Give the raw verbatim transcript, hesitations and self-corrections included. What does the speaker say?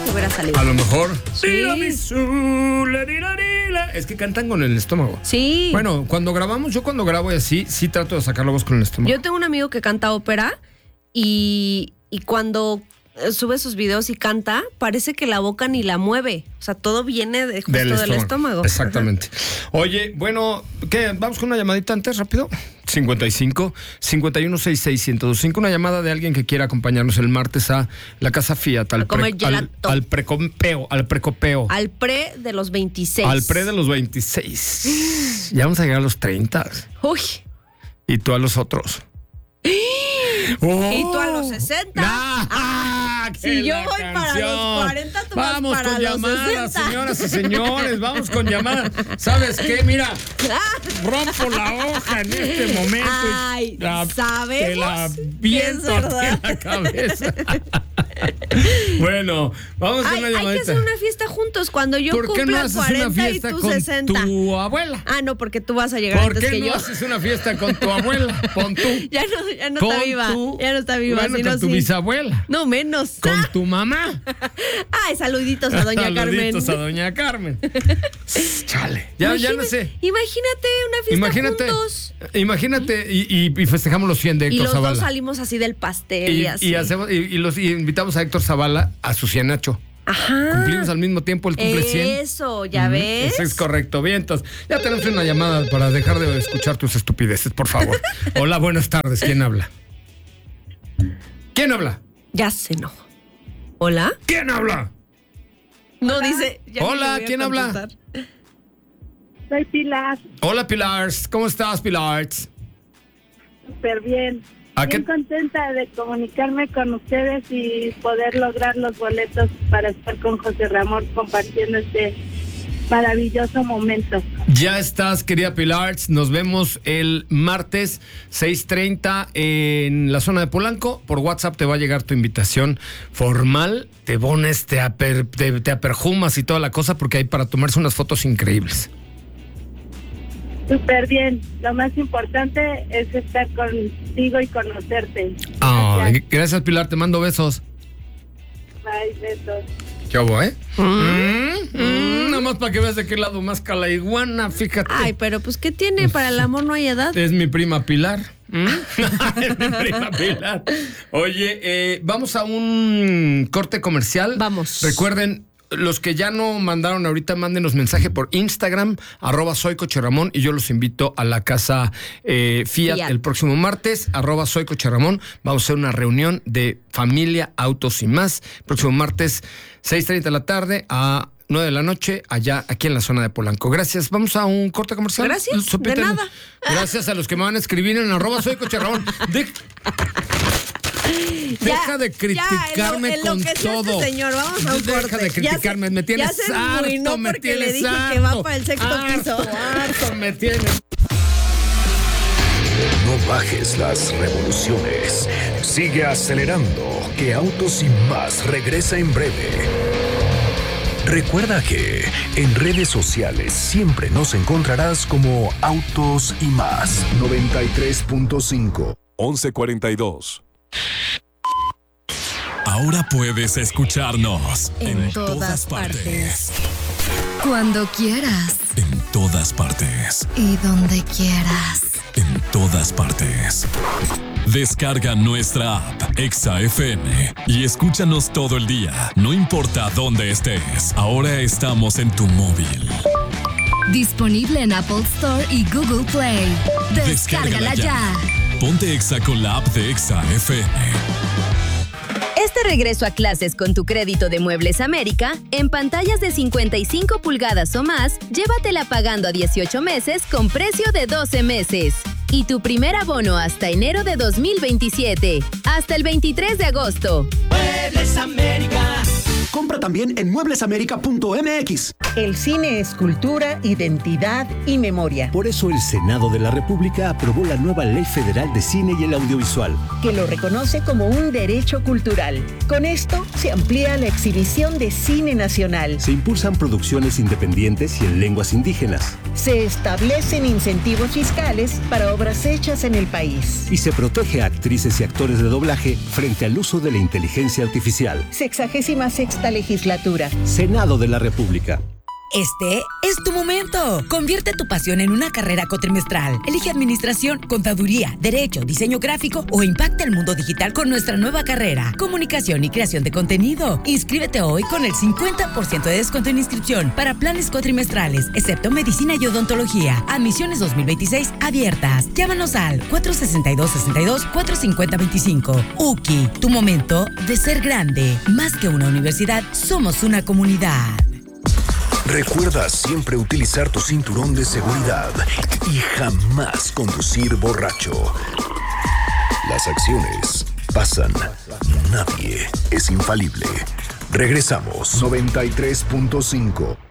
hubiera salido. A lo mejor. Sí. Tiramisú, la, la, la, la. Es que cantan con el estómago. Sí. Bueno, cuando grabamos, yo cuando grabo y así, sí trato de sacar la voz con el estómago. Yo tengo un amigo que canta ópera y, y cuando sube sus videos y canta, parece que la boca ni la mueve. O sea, todo viene de, justo del estómago. Del estómago. Exactamente. Ajá. Oye, bueno, ¿qué? ¿Vamos con una llamadita antes, rápido? cincuenta y cinco, cincuenta y uno, sesenta y seis, ciento veinticinco. Una llamada de alguien que quiera acompañarnos el martes a la Casa Fiat. Al, pre, al, al precopeo. Al precopeo. Al pre de los veintiséis. Al pre de los veintiséis. Ya vamos a llegar a los treinta. Uy. Y tú a los otros. Oh. Y tú a los sesenta. Ah, ah, si yo voy canción. Para los cuarenta, tú vamos vas para con los llamadas, sesenta. Señoras y señores, vamos con llamadas. ¿Sabes qué? Mira, rompo la hoja en este momento. Ay, la, ¿sabemos? Te la viento en la cabeza. Bueno, vamos con una llamadita. Hay que hacer una fiesta juntos cuando yo ¿Por qué cumpla no haces cuarenta una fiesta y tú con sesenta. Tu abuela. Ah, no, porque tú vas a llegar ¿Por antes qué que no yo. haces una fiesta con tu abuela? Pon tú. Ya no, ya no Con está viva. Tu, ya no está viva. Bueno, sino con tu sí. bisabuela. No, menos. Con ah. tu mamá. Ay, saluditos a doña Carmen. Saluditos a doña Carmen. Chale. Ya, Imagina, ya no sé. Imagínate una fiesta imagínate, juntos. Imagínate y, y, y festejamos los cien de Héctor Zavala. Y los Zavala. dos salimos así del pastel y, y así. Y, hacemos, y, y los y invitamos a Héctor Zavala a su cien Nacho. Ajá. Cumplimos al mismo tiempo el cumple cien. Eso, ya uh-huh. ves. Eso es correcto. Bien, entonces ya tenemos una llamada para dejar de escuchar tus estupideces, por favor. Hola, buenas tardes. ¿Quién habla? ¿Quién habla? Ya se enojó. ¿Hola? ¿Quién habla? No, Hola. dice. Ya Hola, ¿quién habla? Soy Pilar. Hola, Pilar. ¿Cómo estás, Pilar? Súper bien. ¿A Bien qué? contenta de comunicarme con ustedes y poder lograr los boletos para estar con José Ramón compartiendo este maravilloso momento. Ya estás, querida Pilar. Nos vemos el martes seis treinta en la zona de Polanco. Por WhatsApp te va a llegar tu invitación formal. Te pones, te, aper, te, te aperjumas y toda la cosa porque hay para tomarse unas fotos increíbles. Súper bien. Lo más importante es estar contigo y conocerte. Oh, gracias. gracias, Pilar. Te mando besos. Bye, besos. ¿Qué hago, eh? Mm, mm, mm, nada más para que veas de qué lado más cala iguana, fíjate. Ay, pero pues, ¿qué tiene? Para el amor no hay edad. Es mi prima Pilar. ¿Mm? Es mi prima Pilar. Oye, eh, vamos a un corte comercial. Vamos. Recuerden, los que ya no mandaron ahorita, mándenos mensaje por Instagram, arroba soy Coche Ramón, y yo los invito a la casa eh, Fiat, Fiat el próximo martes, arroba soy Coche Ramón. Vamos a hacer una reunión de familia, autos y más. Próximo martes, seis treinta de la tarde a nueve de la noche, allá, aquí en la zona de Polanco. Gracias. Vamos a un corte comercial. Gracias, de nada. Gracias a los que me van a escribir en arroba soy Coche Ramón. De... Deja ya, de criticarme ya, en lo, en lo con que todo. Este señor, vamos a un Deja corte. de criticarme, ya me tienes ya se harto, me tienes le dije harto. Que va para el sexto harto, piso. Harto, me tienes. No bajes las revoluciones. Sigue acelerando, que Autos y Más regresa en breve. Recuerda que en redes sociales siempre nos encontrarás como Autos y Más. noventa y tres punto cinco. once cuarenta y dos. Ahora puedes escucharnos en, en todas, todas partes. partes. Cuando quieras. En todas partes. Y donde quieras. En todas partes. Descarga nuestra app Exa F M y escúchanos todo el día, no importa dónde estés. Ahora estamos en tu móvil. Disponible en Apple Store y Google Play. Descárgala, Descárgala ya. ya. Ponte Exa con la app de Exa F M. Este regreso a clases con tu crédito de Muebles América, en pantallas de cincuenta y cinco pulgadas o más, llévatela pagando a dieciocho meses con precio de doce meses. Y tu primer abono hasta enero de dos mil veintisiete. Hasta el veintitrés de agosto. Muebles América. Compra también en muebles américa punto m x. El cine es cultura, identidad y memoria. Por eso el Senado de la República aprobó la nueva Ley Federal de Cine y el Audiovisual, que lo reconoce como un derecho cultural. Con esto se amplía la exhibición de cine nacional. Se impulsan producciones independientes y en lenguas indígenas. Se establecen incentivos fiscales para obras hechas en el país. Y se protege a actrices y actores de doblaje frente al uso de la inteligencia artificial. Sexagésima sexta legislatura legislatura. Senado de la República. Este es tu momento. Convierte tu pasión en una carrera cuatrimestral. Elige administración, contaduría, derecho, diseño gráfico o impacta el mundo digital con nuestra nueva carrera, comunicación y creación de contenido. Inscríbete hoy con el cincuenta por ciento de descuento en inscripción para planes cuatrimestrales, excepto medicina y odontología. Admisiones dos mil veintiséis abiertas. Llámanos al cuatro sesenta y dos, sesenta y dos, cuatro cincuenta, veinticinco. U C I, tu momento de ser grande. Más que una universidad, somos una comunidad. Recuerda siempre utilizar tu cinturón de seguridad y jamás conducir borracho. Las acciones pasan, nadie es infalible. Regresamos. noventa y tres punto cinco.